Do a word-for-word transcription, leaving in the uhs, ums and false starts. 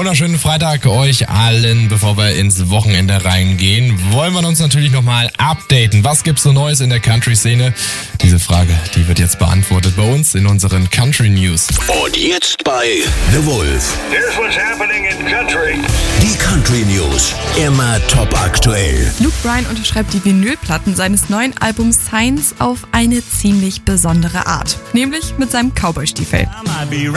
wunderschönen Freitag euch allen. Bevor wir ins Wochenende reingehen, wollen wir uns natürlich nochmal updaten. Was gibt's so Neues in der Country-Szene? Diese Frage, die wird jetzt beantwortet bei uns in unseren Country News. Und jetzt bei The Wolf. Here's what's happening in country. Die Country News. Immer top aktuell. Luke Bryan unterschreibt die Vinylplatten seines neuen Albums Signs auf eine ziemlich besondere Art. Nämlich mit seinem Cowboy-Stiefel. I might be